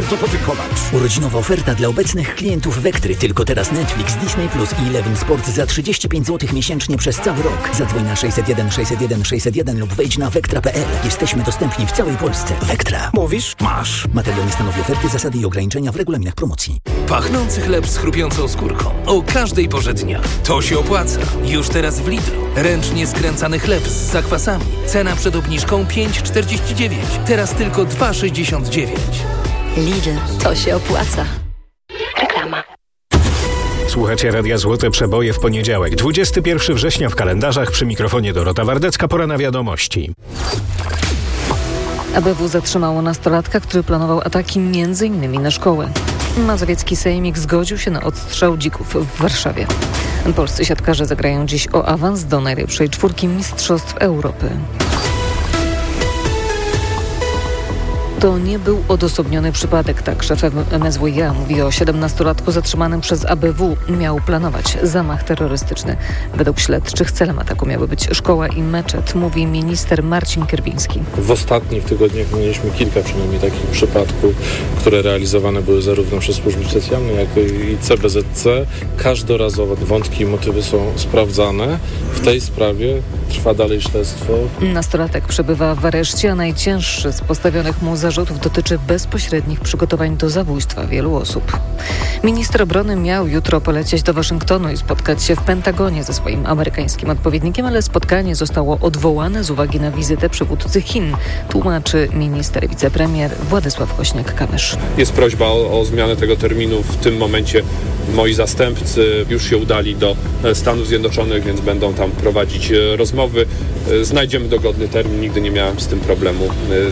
bardzo podziękować. Urodzinowa oferta dla obecnych klientów Wektry. Tylko teraz Netflix, Disney Plus i Eleven Sport za 35 zł miesięcznie przez cały rok. Zadzwoń na 601 601 601 lub wejdź na wektra.pl. Jesteśmy dostępni w całej Polsce. Wektra. Mówisz? Masz. Materiał nie stanowi oferty, zasady i ograniczenia w regulaminach promocji. Pachnący chleb z chrupiącą skórką. O każdej porze dnia. To się opłaca. Już teraz w Lidlu. Ręcznie skręcany chleb z zakwasami. Cena przed obniżką 5,49. Teraz tylko 2,69. Lidl. To się opłaca. Reklama. Słuchacie Radia Złote Przeboje w poniedziałek, 21 września w kalendarzach. Przy mikrofonie Dorota Wardecka. Pora na wiadomości. ABW zatrzymało nastolatka, który planował ataki m.in. na szkołę. Mazowiecki Sejmik zgodził się na odstrzał dzików w Warszawie. Polscy siatkarze zagrają dziś o awans do najlepszej czwórki Mistrzostw Europy. To nie był odosobniony przypadek, tak szef MSWiA mówi o 17-latku zatrzymanym przez ABW. Miał planować zamach terrorystyczny. Według śledczych celem ataku miały być szkoła i meczet, mówi minister Marcin Kierwiński. W ostatnich tygodniach mieliśmy kilka przynajmniej takich przypadków, które realizowane były zarówno przez służby specjalne, jak i CBZC. Każdorazowo wątki i motywy są sprawdzane. W tej sprawie trwa dalej śledztwo. Nastolatek przebywa w areszcie, a najcięższy z postawionych mu zarzutów dotyczy bezpośrednich przygotowań do zabójstwa wielu osób. Minister obrony miał jutro polecieć do Waszyngtonu i spotkać się w Pentagonie ze swoim amerykańskim odpowiednikiem, ale spotkanie zostało odwołane z uwagi na wizytę przywódcy Chin, tłumaczy minister wicepremier Władysław Kośniak-Kamysz. Jest prośba o zmianę tego terminu. W tym momencie moi zastępcy już się udali do Stanów Zjednoczonych, więc będą tam prowadzić rozmowy. Znajdziemy dogodny termin. Nigdy nie miałem z tym problemu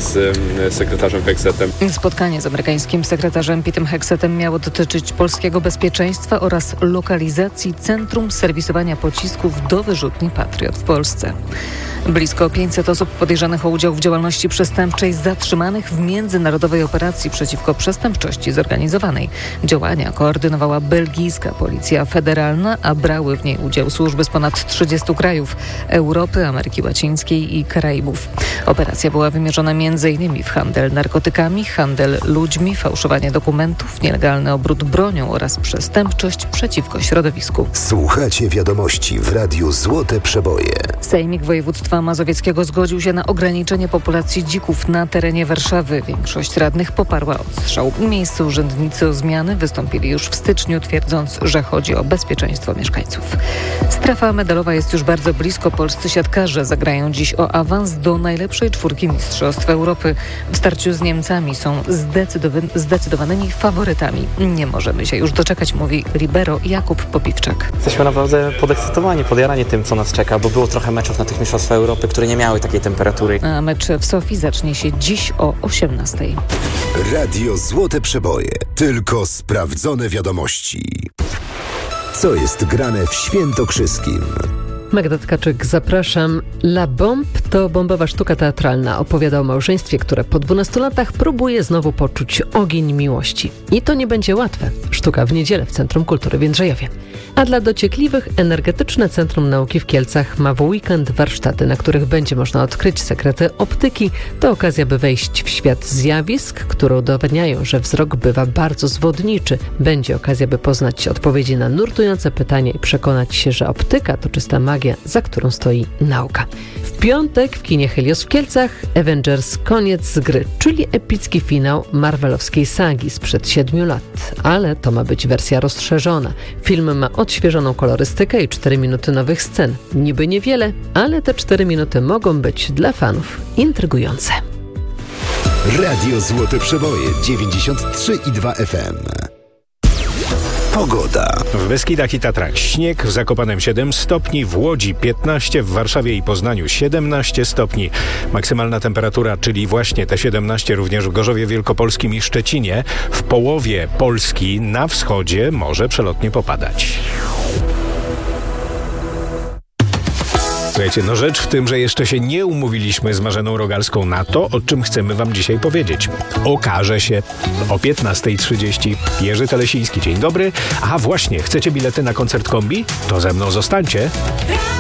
z sekretarzem Hexetem. Spotkanie z amerykańskim sekretarzem Petem Hexetem miało dotyczyć polskiego bezpieczeństwa oraz lokalizacji centrum serwisowania pocisków do wyrzutni Patriot w Polsce. Blisko 500 osób podejrzanych o udział w działalności przestępczej zatrzymanych w międzynarodowej operacji przeciwko przestępczości zorganizowanej. Działania koordynowała belgijska policja federalna, a brały w niej udział służby z ponad 30 krajów Europy, Ameryki Łacińskiej i Karaibów. Operacja była wymierzona m.in. w handel narkotykami, handel ludźmi, fałszowanie dokumentów, nielegalny obrót bronią oraz przestępczość przeciwko środowisku. Słuchacie wiadomości w Radiu Złote Przeboje. Sejmik Województwa Mazowieckiego zgodził się na ograniczenie populacji dzików na terenie Warszawy. Większość radnych poparła odstrzał. Miejsce urzędnicy o zmiany wystąpili już w styczniu, twierdząc, że chodzi o bezpieczeństwo mieszkańców. Strefa medalowa jest już bardzo blisko. Polscy siatkarze zagrają dziś o awans do najlepszej czwórki Mistrzostw Europy. W starciu z Niemcami są zdecydowanymi faworytami. Nie możemy się już doczekać, mówi libero Jakub Popiwczak. Jesteśmy naprawdę podekscytowani, podjarani tym, co nas czeka, bo było trochę meczów na tych Mistrzostwach Europy, które nie miały takiej temperatury. A mecz w Sofii zacznie się dziś o 18:00. Radio Złote Przeboje. Tylko sprawdzone wiadomości. Co jest grane w Świętokrzyskim? Magda Tkaczyk, zapraszam. La Bombe to bombowa sztuka teatralna. Opowiada o małżeństwie, które po 12 latach próbuje znowu poczuć ogień miłości. I to nie będzie łatwe. Sztuka w niedzielę w Centrum Kultury w Jędrzejowie. A dla dociekliwych Energetyczne Centrum Nauki w Kielcach ma w weekend warsztaty, na których będzie można odkryć sekrety optyki. To okazja, by wejść w świat zjawisk, które udowadniają, że wzrok bywa bardzo zwodniczy. Będzie okazja, by poznać odpowiedzi na nurtujące pytania i przekonać się, że optyka to czysta magia, za którą stoi nauka. W piątek w kinie Helios w Kielcach Avengers Koniec gry, czyli epicki finał marvelowskiej sagi sprzed 7 lat. Ale to ma być wersja rozszerzona. Film ma odświeżoną kolorystykę i 4 minuty nowych scen. Niby niewiele, ale te 4 minuty mogą być dla fanów intrygujące. Radio Złote Przeboje 93,2 FM. Pogoda. W Beskidach i Tatrach śnieg, w Zakopanem 7 stopni, w Łodzi 15, w Warszawie i Poznaniu 17 stopni. Maksymalna temperatura, czyli właśnie te 17 również w Gorzowie Wielkopolskim i Szczecinie. W połowie Polski na wschodzie może przelotnie popadać. Słuchajcie, no rzecz w tym, że jeszcze się nie umówiliśmy z Marzeną Rogalską na to, o czym chcemy wam dzisiaj powiedzieć. Okaże się o 15:30. Jerzy Telesiński, dzień dobry. A właśnie, chcecie bilety na koncert Kombi? To ze mną zostańcie.